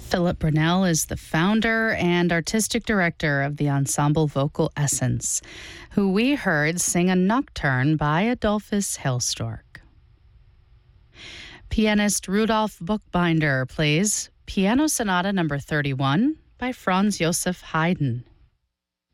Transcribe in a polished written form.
Philip Brunel is the founder and artistic director of the ensemble Vocal Essence, who we heard sing a nocturne by Adolphus Hailstork. Pianist Rudolf Buchbinder plays Piano Sonata No. 31 by Franz Josef Haydn.